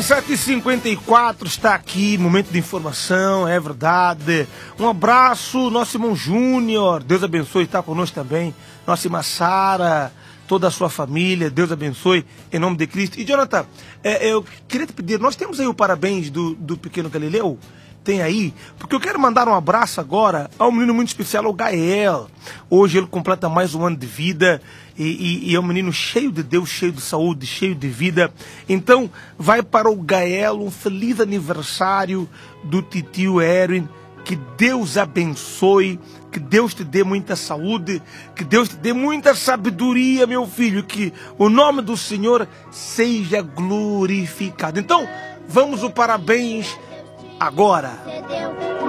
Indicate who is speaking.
Speaker 1: 7h54 está aqui, momento de informação, é verdade. Um abraço, nosso irmão Júnior, Deus abençoe, está conosco também. Nossa irmã Sara, toda a sua família, Deus abençoe, em nome de Cristo. E Jonathan, eu queria te pedir, nós temos aí o parabéns do pequeno Galileu? Tem aí? Porque eu quero mandar um abraço agora a um menino muito especial, o Gael. Hoje ele completa mais um ano de vida e é um menino cheio de Deus, cheio de saúde, cheio de vida. Então vai para o Gael um feliz aniversário do titio Erwin. Que Deus abençoe, que Deus te dê muita saúde, que Deus te dê muita sabedoria, meu filho, que o nome do Senhor seja glorificado. Então, vamos o parabéns agora.